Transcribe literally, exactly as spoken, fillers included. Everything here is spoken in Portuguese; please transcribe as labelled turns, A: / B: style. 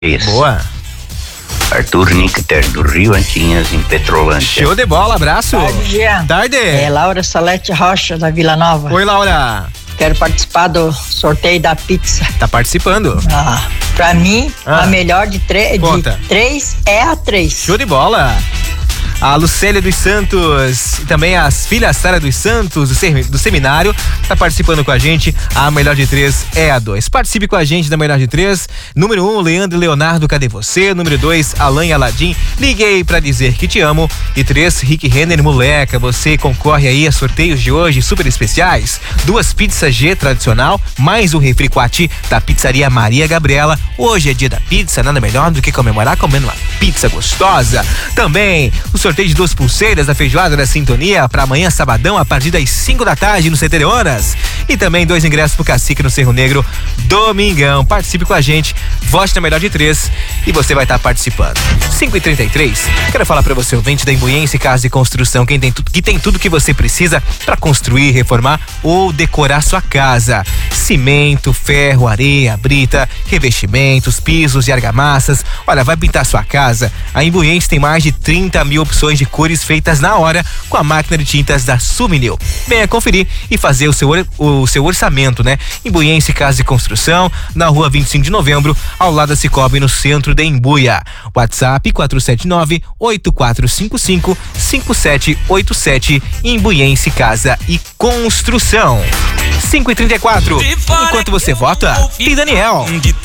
A: Isso.
B: Boa.
A: Arthur Nicter, do Rio Antinhas, em Petrolândia.
B: Show de bola, abraço.
C: Tarde, Jean.
B: Tarde.
C: É Laura Salete Rocha, da Vila Nova.
B: Oi, Laura.
C: Quero participar do sorteio da pizza.
B: Tá participando.
C: Ah, pra mim,
B: Ah.
C: a melhor de, tre-
B: Conta.
C: de três é a três.
B: Show de bola. A Lucélia dos Santos e também as filhas Sara dos Santos do, sem- do seminário tá participando com a gente. A melhor de três é a dois. Participe com a gente da melhor de três. Número um, Leandro e Leonardo, cadê você? Número dois, Alan e Aladim, liguei pra dizer que te amo. E três, Rick Renner, moleca, você concorre aí a sorteios de hoje super especiais. Duas pizzas G tradicional, mais um refri Quati da Pizzaria Maria Gabriela. Hoje é dia da pizza, nada melhor do que comemorar comendo uma pizza gostosa. Também o sorteio de duas pulseiras da Feijoada da Sintonia para amanhã, sabadão, a partir das cinco da tarde no C T de Horas. E também dois ingressos pro Cacique no Cerro Negro, domingão. Participe com a gente, vote na melhor de três e você vai estar participando. cinco e trinta e três, quero falar para você, ouvinte da Imbuiense Casa de Construção, quem tem tudo, que tem tudo que você precisa para construir, reformar ou decorar sua casa. Cimento, ferro, areia, brita, revestimentos, pisos e argamassas. Olha, vai pintar sua casa? A Imbuiense tem mais de trinta mil opções de cores feitas na hora com a máquina de tintas da Suminil. Venha conferir e fazer o seu, or- o seu orçamento, né? Imbuiense Casa de Construção, na rua vinte e cinco de novembro, ao lado da Cicobi, no centro de Imbuia. WhatsApp quatro sete nove, oito quatro cinco cinco, cinco sete oito sete. Imbuiense Casa e Construção. cinco e trinta e quatro. Enquanto você vota, tem Daniel.